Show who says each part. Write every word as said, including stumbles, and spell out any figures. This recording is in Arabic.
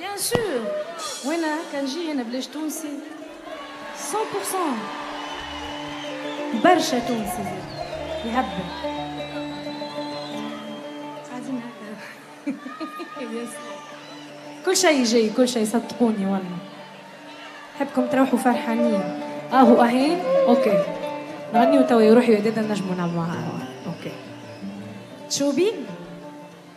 Speaker 1: بيان سور. وانا كان جي انا بلاش تونسي مية بالمية برشا تونسي يهبل قاعدين هكا. كل شيء جاي كل شيء صدقوني والله. نحبكم تروحوا فرحانين. اهو اهين اوكي نغني وتوا يروحوا يا دادا نجموا نعملوا معاها. اوكي شوبي